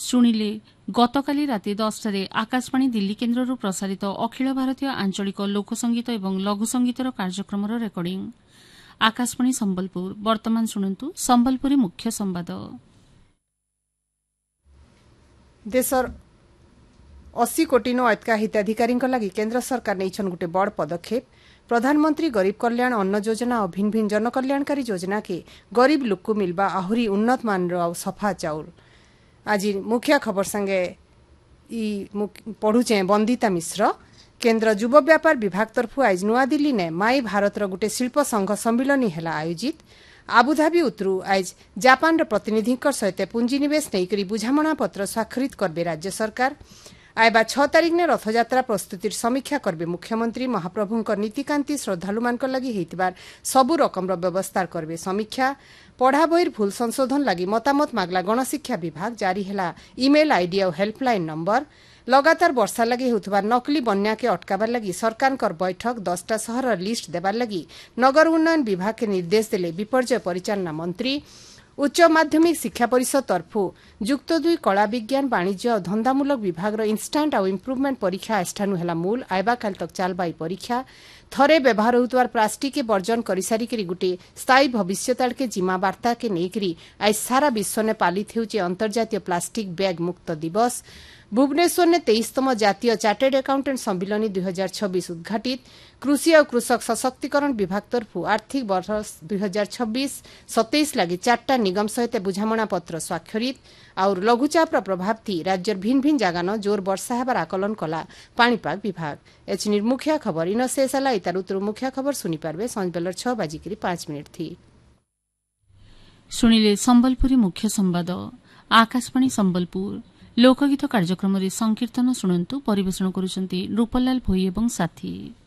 ଶୁଣିଲେ ଗତକାଲି ରାତି 10টাରେ ଆକାଶବାଣୀ ଦିଲ୍ଲୀ କେନ୍ଦ୍ରରୁ ପ୍ରସାରିତ ଅଖିଳ ଭାରତୀୟ ଆଞ୍ଚଳିକ ଲୋକସଙ୍ଗୀତ ଏବଂ ଲଘୁସଙ୍ଗୀତର କାର୍ଯ୍ୟକ୍ରମର ରେକର୍ଡିଂ। ଆକାଶବାଣୀ ସମ୍ବଲପୁର। ବର୍ତ୍ତମାନ ଶୁଣନ୍ତୁ ସମ୍ବଲପୁରୀ ମୁଖ୍ୟ ସମ୍ବାଦ। देशर 80 कोटी नो अटका हिताधिकारी लगी केन्द्र सरकार नहीं गोटे बड़ पदक्षेप। प्रधानमंत्री गरीब कल्याण अन्न योजना और भिन्न भिन्न जनकल्याणकारी योजना के गरीब लोक को मिलवा आहुरी उन्नत मान सफा चाउल। आज मुख्य खबर संगे पढ़ुचे बंदिता मिश्र। केन्द्र युव व्यापार विभाग तरफु आज नुआ दिल्ली ने माई भारत गोटे शिल्प संघ सम्मिलनी है आयोजित। आबुधाबी उतरू आज जापान प्रतिनिधि सहित पुंजीनिवेश नहीं बुझामणा पत्र स्वाक्षरित करबे राज्य सरकार। आयबा 6 तारिख ने रथयात्रा प्रस्तुतिर समीक्षा करबे मुख्यमंत्री। महाप्रभुंक नीतिकांति श्रद्धालु मान लगी हेतिबार सबु रकमर व्यवस्था करबे समीक्षा। पढ़ा बहिर भूल संशोधन लगी मतामत मागला गणशिक्षा विभाग। जारी है इमेल आईडी और हेल्पलाइन नंबर। लगातार वर्षा लगी होतबा नकली बन्या के अटकाबार लगी सरकार बैठक। 10टा शहर लिस्ट देबार लगी नगर उन्नयन विभाग के निर्देश देले विपर्यय परिचालना मंत्री। उच्च माध्यमिक शिक्षा परिषद तरफु युक्त 2 कला विज्ञान वाणिज्य और धंदामूलक विभाग इंस्टांट और इम्प्रुवमेंट परीक्षा आष्ठानु है मूल। आयबा काल तक चलबाई परीक्षा। थरे व्यवहार होतबार प्लास्टिक के वर्जन करिसारिकरी गुटे स्थायी भविष्यताल के जिमा वार्ता के नेकरी आज सारा विश्व ने पालित हेउचे अंतर्जातीय प्लास्टिक बैग मुक्त दिवस। भुवनेश्वर ने 23तम जातीय चार्टर्ड अकाउंटेंट सम्मिलनी 2026 उद्घाटित। कृषि और कृषक सशक्तिकरण विभाग तरफु आर्थिक वर्ष 2026-27 लगी 4टा निगम सहित बुझामणा पत्र स्वाक्षरित। और लघुचापर प्रभाव थी राज्यर भिन्न भिन्न जगान जोर वर्षा हेबार आकलन कला पाणीपाग विभाग। एचनिर मुख्य खबर इन शेष है। इतार उतर मुख्य खबर सुनिपारे संज बेलर 6:05 थी। शुणिले संबलपुरी मुख्य संवाद। आकाशवाणी संबलपुर। लोकगीत कार्यक्रम संकीर्तन शुणु परिवेषण करुछंती रूपलाल भोई एवं साथी।